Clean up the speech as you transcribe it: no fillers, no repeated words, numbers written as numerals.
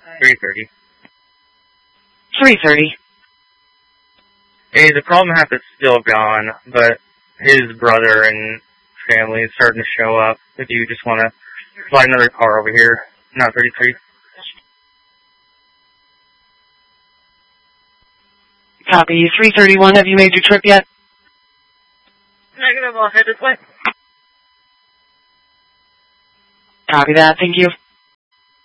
3:30. 3:30. Hey, the problem half is still gone, but his brother and family is starting to show up. If you just want to fly another car over here, not 33. Copy. 3:31. Have you made your trip yet? Negative. I'll head this way. Copy that. Thank you.